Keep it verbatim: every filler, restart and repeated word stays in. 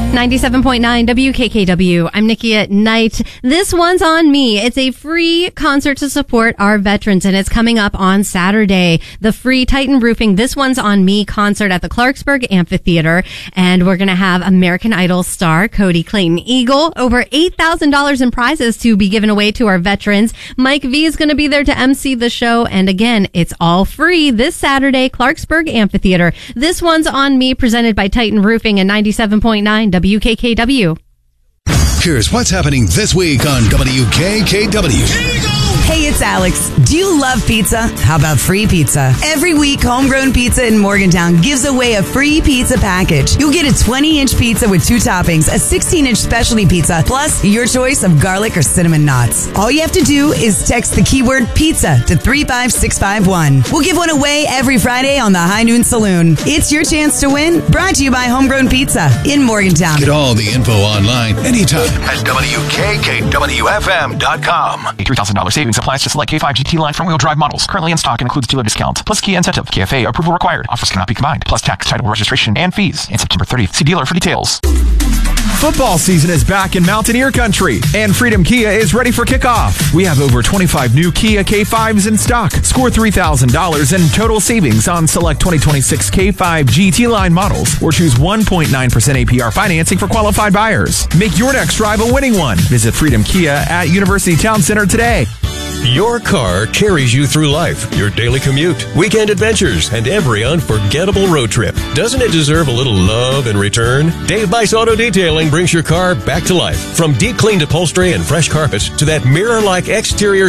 ninety-seven point nine W K K W. I'm Nikki at Night. This one's on me. It's a free concert to support our veterans, and it's coming up on Saturday. The free Titan Roofing This One's on Me concert at the Clarksburg Amphitheater. And we're going to have American Idol star Cody Clayton Eagle. Over eight thousand dollars in prizes to be given away to our veterans. Mike V is going to be there to emcee the show. And again, it's all free this Saturday, Clarksburg Amphitheater. This one's on me, presented by Titan Roofing and ninety-seven point nine W K K W. Here's what's happening this week on W K K W. Hey, it's Alex. Do you love pizza? How about free pizza? Every week, Homegrown Pizza in Morgantown gives away a free pizza package. You'll get a twenty-inch pizza with two toppings, a sixteen-inch specialty pizza, plus your choice of garlic or cinnamon knots. All you have to do is text the keyword pizza to three five six five one. We'll give one away every Friday on the High Noon Saloon. It's your chance to win. Brought to you by Homegrown Pizza in Morgantown. Get all the info online anytime at W K K W F M dot com. A three thousand dollars savings applies to select K five G T line front-wheel drive models. Currently in stock and includes dealer discount, plus key incentive. K F A approval required. Offers cannot be combined. Plus tax, title, registration, and fees. And September thirtieth. See dealer for details. Football season is back in Mountaineer Country, and Freedom Kia is ready for kickoff. We have over twenty-five new Kia K fives in stock. Score three thousand dollars in total savings on select twenty twenty-six K five G T line models, or choose one point nine percent A P R financing for qualified buyers. Make your next drive a winning one. Visit Freedom Kia at University Town Center today. Your car carries you through life, your daily commute, weekend adventures, and every unforgettable road trip. Doesn't it deserve a little love in return? Dave Bice Auto Detailing brings your car back to life. From deep cleaned upholstery and fresh carpets to that mirror-like exterior